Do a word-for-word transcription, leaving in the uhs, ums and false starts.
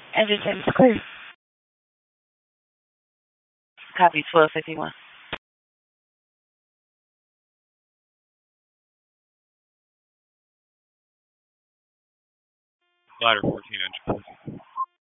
Engine ten is clear. Copy twelve fifty-one. Ladder fourteen inch.